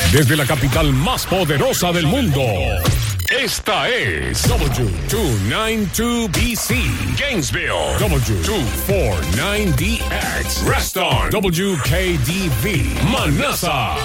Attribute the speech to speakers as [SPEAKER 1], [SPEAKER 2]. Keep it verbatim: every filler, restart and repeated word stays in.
[SPEAKER 1] Desde la capital más poderosa del mundo. Esta es W two ninety-two B C, Gainesville. W two forty-nine D X, Reston. W K D V, Manassa.